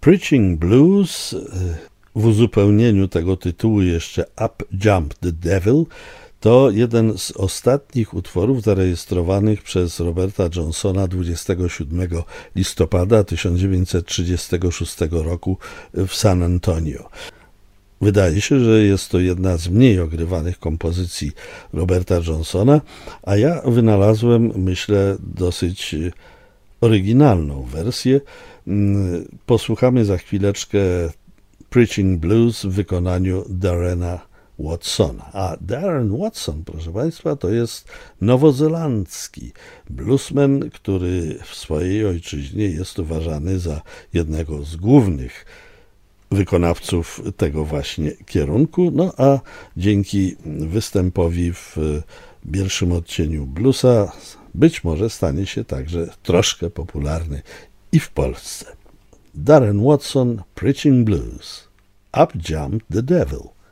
Preaching Blues, w uzupełnieniu tego tytułu jeszcze Up Jumped the Devil, to jeden z ostatnich utworów zarejestrowanych przez Roberta Johnsona 27 listopada 1936 roku w San Antonio. Wydaje się, że jest to jedna z mniej ogrywanych kompozycji Roberta Johnsona, a ja wynalazłem, myślę, dosyć oryginalną wersję. Posłuchamy za chwileczkę Preaching Blues w wykonaniu Darrena Watsona. A Darren Watson, proszę Państwa, to jest nowozelandzki bluesman, który w swojej ojczyźnie jest uważany za jednego z głównych wykonawców tego właśnie kierunku, no a dzięki występowi w pierwszym odcieniu bluesa być może stanie się także troszkę popularny i w Polsce. Darren Watson, Preaching Blues. Up Jumped the Devil.